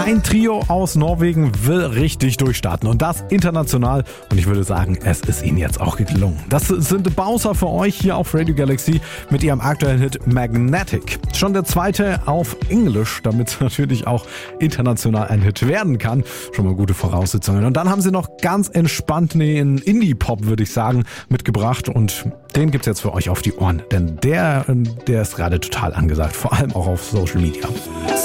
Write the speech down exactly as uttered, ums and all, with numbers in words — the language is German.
Ein Trio aus Norwegen will richtig durchstarten und das international. Und ich würde sagen, es ist ihnen jetzt auch gelungen. Das sind Bowser für euch hier auf Radio Galaxy mit ihrem aktuellen Hit Magnetic. Schon der zweite auf Englisch, damit es natürlich auch international ein Hit werden kann. Schon mal gute Voraussetzungen. Und dann haben sie noch ganz entspannt den Indie-Pop, würde ich sagen, mitgebracht. Und den gibt's jetzt für euch auf die Ohren. Denn der, der ist gerade total angesagt, vor allem auch auf Social Media.